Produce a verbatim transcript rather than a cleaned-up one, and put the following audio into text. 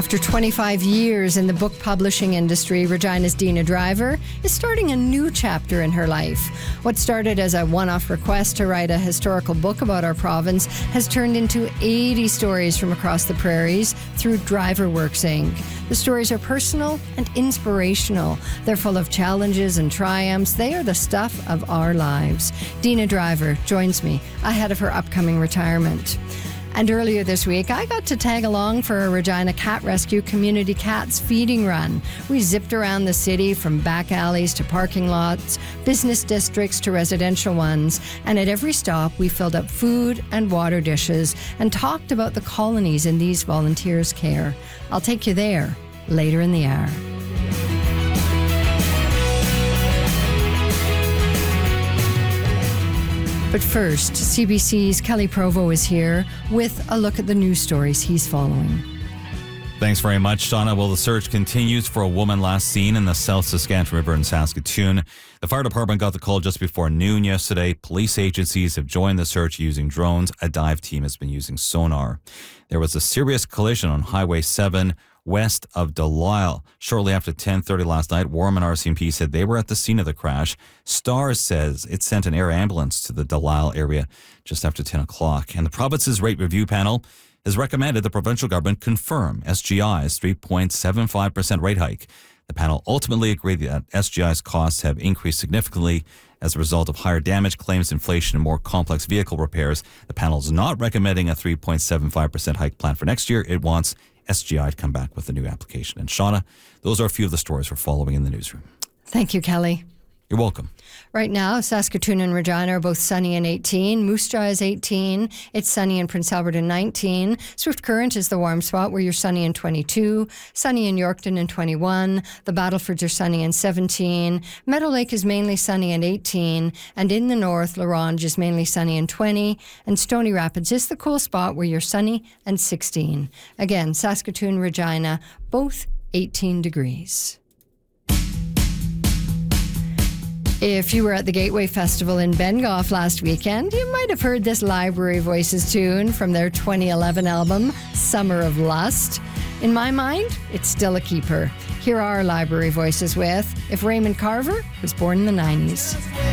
After twenty-five years in the book publishing industry, Regina's Dina Driver is starting a new chapter in her life. What started as a one-off request to write a historical book about our province has turned into eighty stories from across the prairies through Driver Works Incorporated. The stories are personal and inspirational. They're full of challenges and triumphs. They are the stuff of our lives. Dina Driver joins me ahead of her upcoming retirement. And earlier this week, I got to tag along for a Regina Cat Rescue Community Cats feeding run. We zipped around the city from back alleys to parking lots, business districts to residential ones. And at every stop, we filled up food and water dishes and talked about the colonies in these volunteers' care. I'll take you there later in the hour. But first, C B C's Kelly Provo is here with a look at the news stories he's following. Thanks very much, Shauna. Well, the search continues for a woman last seen in the South Saskatchewan River in Saskatoon. The fire department got the call just before noon yesterday. Police agencies have joined the search using drones. A dive team has been using sonar. There was a serious collision on Highway seven west of Delisle. Shortly after ten thirty last night, Warman R C M P said they were at the scene of the crash. STARS says it sent an air ambulance to the Delisle area just after ten o'clock. And the province's rate review panel has recommended the provincial government confirm S G I's three point seven five percent rate hike. The panel ultimately agreed that S G I's costs have increased significantly as a result of higher damage claims, inflation, and more complex vehicle repairs. The panel is not recommending a three point seven five percent hike plan for next year. It wants S G I to come back with a new application. And Shauna, those are a few of the stories we're following in the newsroom. Thank you, Kelly. You're welcome. Right now, Saskatoon and Regina are both sunny and eighteen. Moose Jaw is eighteen. It's sunny in Prince Albert and nineteen. Swift Current is the warm spot where you're sunny in twenty-two. Sunny in Yorkton and twenty-one. The Battlefords are sunny and seventeen. Meadow Lake is mainly sunny and eighteen. And in the north, La Ronge is mainly sunny and twenty. And Stony Rapids is the cool spot where you're sunny and sixteen. Again, Saskatoon, Regina, both eighteen degrees. If you were at the Gateway Festival in Bengoff last weekend, you might have heard this Library Voices tune from their twenty eleven album, Summer of Lust. In my mind, it's still a keeper. Here are Library Voices with If Raymond Carver Was Born in the nineties.